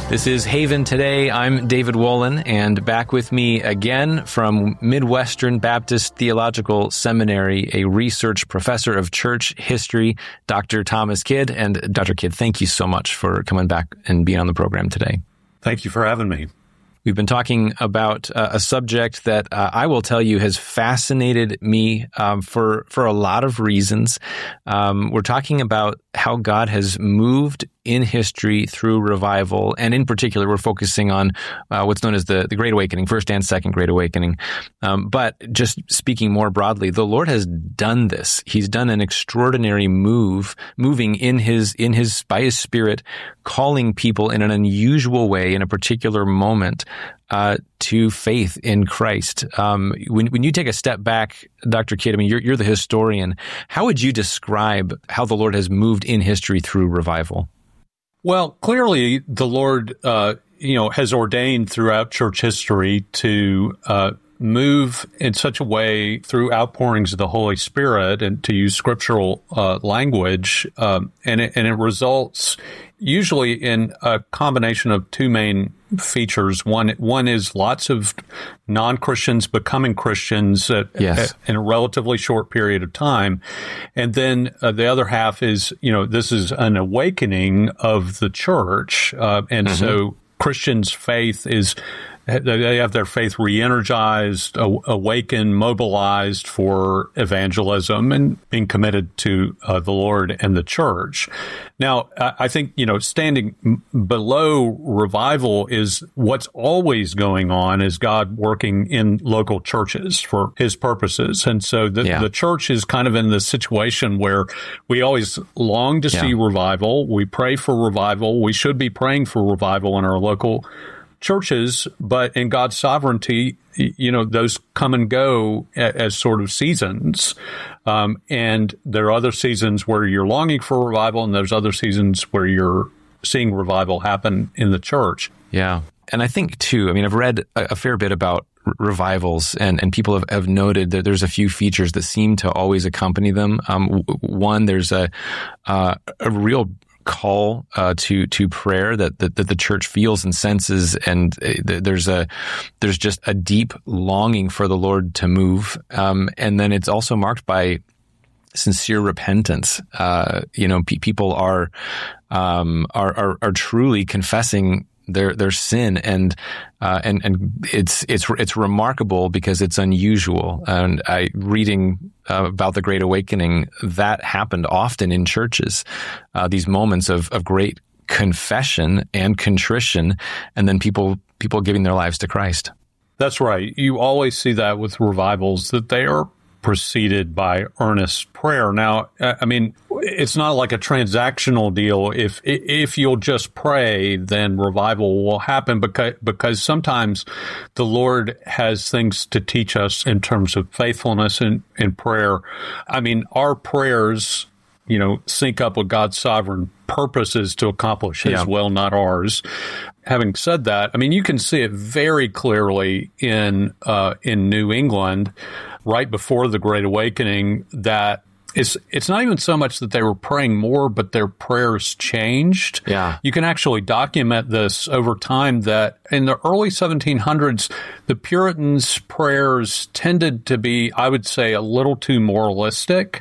This is Haven Today. I'm David Wolin, and back with me again from Midwestern Baptist Theological Seminary, a research professor of church history, Dr. Thomas Kidd. And Dr. Kidd, thank you so much for coming back and being on the program today. Thank you for having me. We've been talking about a subject that I will tell you has fascinated me for a lot of reasons. We're talking about how God has moved in history through revival, and in particular, we're focusing on what's known as the Great Awakening, First and Second Great Awakening. But just speaking more broadly, the Lord has done this. He's done an extraordinary moving by His Spirit, calling people in an unusual way in a particular moment to faith in Christ. When you take a step back, Dr. Kidd, I mean, you're the historian. How would you describe how the Lord has moved in history through revival? Well, clearly the Lord, has ordained throughout church history to move in such a way through outpourings of the Holy Spirit, and to use scriptural language, and it results usually in a combination of two main features. One is lots of non-Christians becoming Christians in a relatively short period of time. And then the other half is, this is an awakening of the church. So Christians' faith they have their faith re-energized, awakened, mobilized for evangelism and being committed to the Lord and the church. Now, I think, standing below revival is what's always going on is God working in local churches for His purposes. And so the church is kind of in this situation where we always long to see revival. We pray for revival. We should be praying for revival in our local churches, but in God's sovereignty, those come and go as sort of seasons. And there are other seasons where you're longing for revival, and there's other seasons where you're seeing revival happen in the church. Yeah. And I think, too, I've read a fair bit about revivals, and people have noted that there's a few features that seem to always accompany them. One, there's a real call to prayer that the church feels and senses, and there's just a deep longing for the Lord to move, and then it's also marked by sincere repentance. People are truly confessing their sin, and it's remarkable because it's unusual. And reading about the Great Awakening, that happened often in churches. These moments of great confession and contrition, and then people giving their lives to Christ. That's right. You always see that with revivals, that they are preceded by earnest prayer. Now, it's not like a transactional deal. If you'll just pray, then revival will happen, because sometimes the Lord has things to teach us in terms of faithfulness in prayer. Our prayers, sync up with God's sovereign purposes to accomplish His will, not ours. Having said that, you can see it very clearly in New England right before the Great Awakening, that it's not even so much that they were praying more, but their prayers changed. Yeah. You can actually document this over time, that in the early 1700s, the Puritans' prayers tended to be, I would say, a little too moralistic.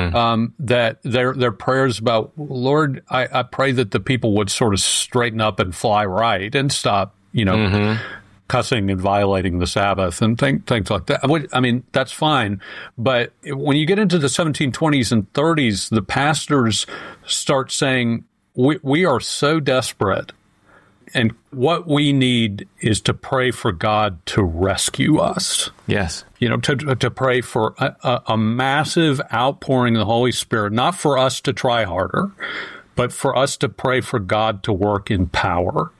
That their prayers about, Lord, I pray that the people would sort of straighten up and fly right and stop, cussing and violating the Sabbath and things like that. That's fine. But when you get into the 1720s and 30s, the pastors start saying, we are so desperate, and what we need is to pray for God to rescue us. Yes. To pray for a massive outpouring of the Holy Spirit, not for us to try harder, but for us to pray for God to work in power.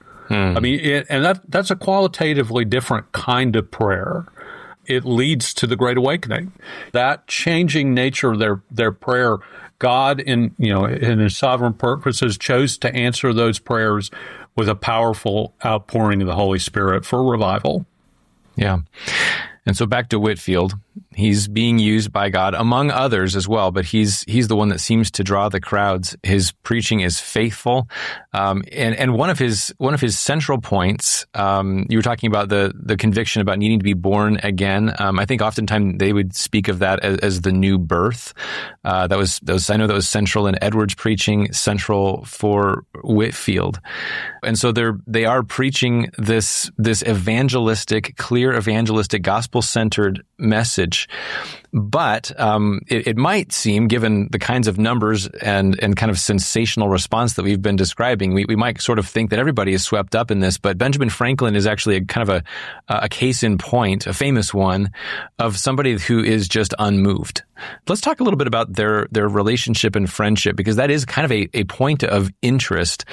That's a qualitatively different kind of prayer. It leads to the Great Awakening. That changing nature of their prayer, God, in His sovereign purposes, chose to answer those prayers with a powerful outpouring of the Holy Spirit for revival. Yeah. And so back to Whitefield, he's being used by God, among others as well, but he's the one that seems to draw the crowds. His preaching is faithful. And one of his central points, you were talking about the conviction about needing to be born again. I think oftentimes they would speak of that as the new birth. I know that was central in Edwards' preaching, central for Whitefield. And so they are preaching this evangelistic, clear evangelistic, gospel-centered message. But it might seem, given the kinds of numbers and kind of sensational response that we've been describing, we might sort of think that everybody is swept up in this. But Benjamin Franklin is actually a case in point, a famous one, of somebody who is just unmoved. Let's talk a little bit about their relationship and friendship, because that is kind of a point of interest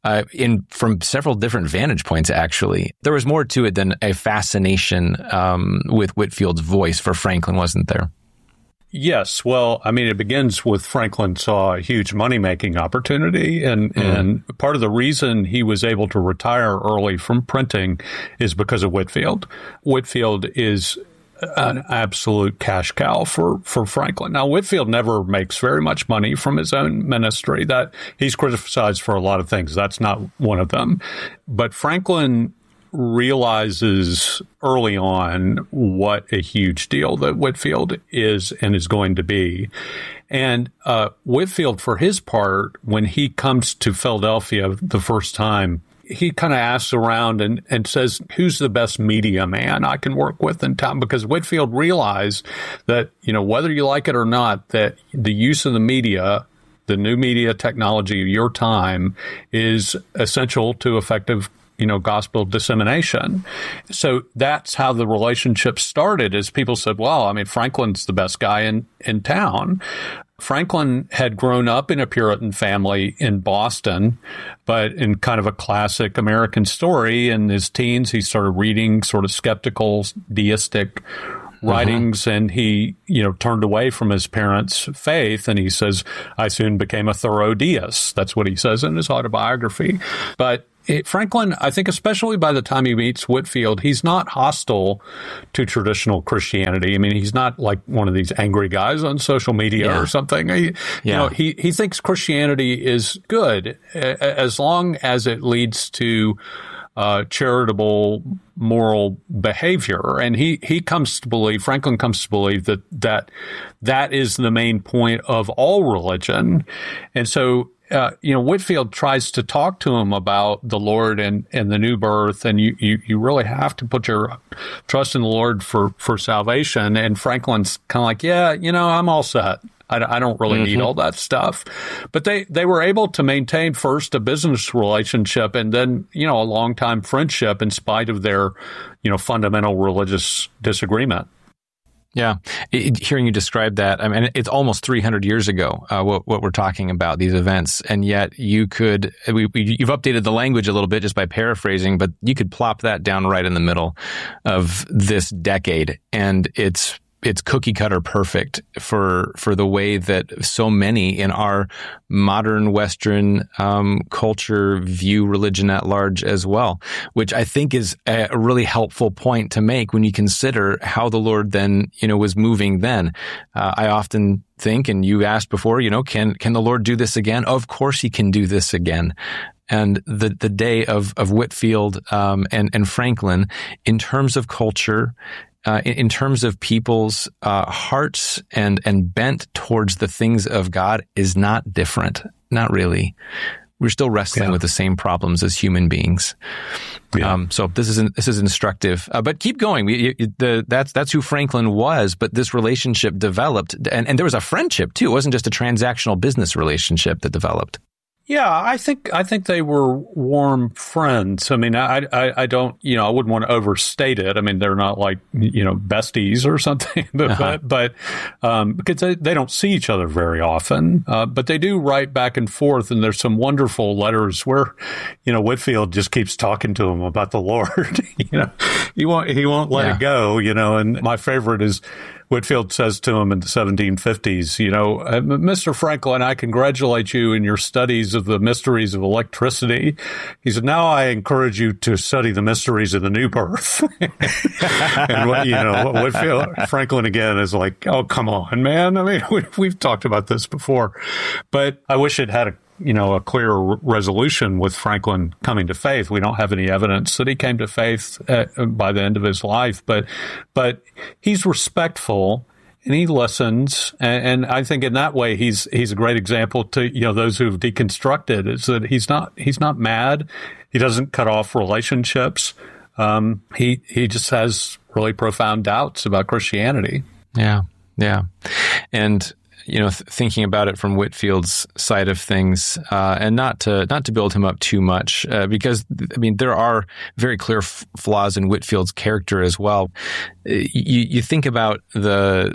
from several different vantage points, actually. There was more to it than a fascination with Whitefield's voice for Franklin, wasn't there? Yes. Well, I mean, it begins with Franklin saw a huge money-making opportunity, and part of the reason he was able to retire early from printing is because of Whitefield. Whitefield is an absolute cash cow for Franklin. Now, Whitefield never makes very much money from his own ministry. That he's criticized for a lot of things. That's not one of them. But Franklin realizes early on what a huge deal that Whitefield is and is going to be. And Whitefield, for his part, when he comes to Philadelphia the first time, he kind of asks around and says, who's the best media man I can work with in town? Because Whitefield realized that, whether you like it or not, that the use of the media, the new media technology of your time, is essential to effective gospel dissemination. So that's how the relationship started, as people said, well, I mean, Franklin's the best guy in town. Franklin had grown up in a Puritan family in Boston, but in kind of a classic American story. In his teens, he started reading sort of skeptical, deistic writings, and he, turned away from his parents' faith, and he says, I soon became a thorough deist. That's what he says in his autobiography. But Franklin, I think especially by the time he meets Whitefield, he's not hostile to traditional Christianity. I mean, he's not like one of these angry guys on social media or something. He thinks Christianity is good as long as it leads to charitable moral behavior. And Franklin comes to believe that is the main point of all religion. And so Whitefield tries to talk to him about the Lord and the new birth, and you really have to put your trust in the Lord for salvation. And Franklin's kind of like, I'm all set. I don't really need all that stuff. But they were able to maintain first a business relationship and then, a long-time friendship in spite of their, fundamental religious disagreement. Yeah. Hearing you describe that, I mean, it's almost 300 years ago, what we're talking about, these events. And yet you've updated the language a little bit just by paraphrasing, but you could plop that down right in the middle of this decade. And it's cookie cutter perfect for the way that so many in our modern Western culture view religion at large as well, which I think is a really helpful point to make when you consider how the Lord then, was moving then. I often think, and you asked before, can the Lord do this again? Of course he can do this again. And the day of Whitefield and Franklin, in terms of culture, in terms of people's hearts and bent towards the things of God, is not different. Not really. We're still wrestling with the same problems as human beings. Yeah. So this is instructive. But keep going. That's who Franklin was. But this relationship developed, and there was a friendship too. It wasn't just a transactional business relationship that developed. Yeah, I think they were warm friends. I mean, I don't, I wouldn't want to overstate it. I mean, they're not like, besties or something, but because they don't see each other very often, but they do write back and forth. And there's some wonderful letters where, Whitefield just keeps talking to him about the Lord. He won't let it go, and my favorite is, Whitefield says to him in the 1750s, Mr. Franklin, I congratulate you in your studies of the mysteries of electricity. He said, now I encourage you to study the mysteries of the new birth. And Whitefield, Franklin again is like, oh, come on, man. I mean, we've talked about this before, but I wish it had a clear resolution with Franklin coming to faith. We don't have any evidence that he came to faith by the end of his life, but he's respectful and he listens. And I think in that way, he's a great example to, those who've deconstructed, is that he's not mad. He doesn't cut off relationships. He just has really profound doubts about Christianity. Yeah. Yeah. And, thinking about it from Whitefield's side of things, and not to build him up too much, because there are very clear flaws in Whitefield's character as well. You think about the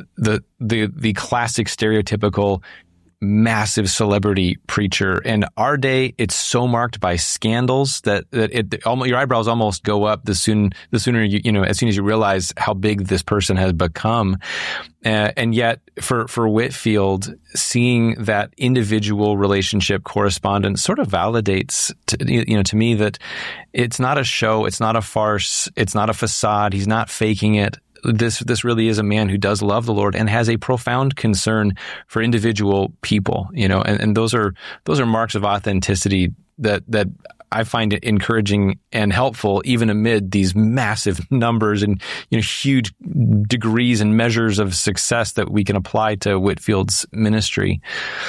classic stereotypical massive celebrity preacher. In our day, it's so marked by scandals that your eyebrows almost go up the sooner as soon as you realize how big this person has become. And yet, for Whitefield, seeing that individual relationship correspondence sort of validates to me that it's not a show, it's not a farce, it's not a facade. He's not faking it. This really is a man who does love the Lord and has a profound concern for individual people, and those are marks of authenticity that I find it encouraging and helpful, even amid these massive numbers and huge degrees and measures of success that we can apply to Whitefield's ministry.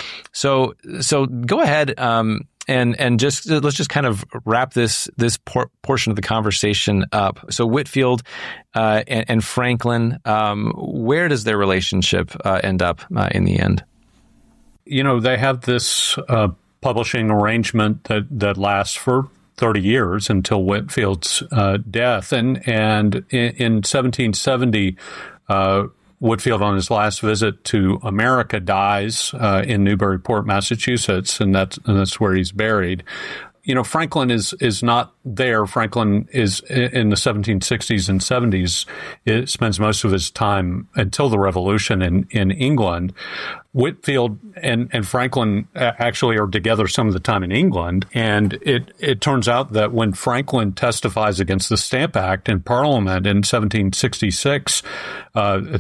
So go ahead. And let's just kind of wrap this portion of the conversation up. So Whitefield and Franklin, where does their relationship end up in the end? They have this publishing arrangement that lasts for 30 years until Whitefield's death, and in 1770. Whitefield, on his last visit to America, dies in Newburyport, Massachusetts, and that's where he's buried. Franklin is not there. Franklin is in the 1760s and 70s. It spends most of his time until the Revolution in England. Whitefield and Franklin actually are together some of the time in England. And it turns out that when Franklin testifies against the Stamp Act in Parliament in 1766,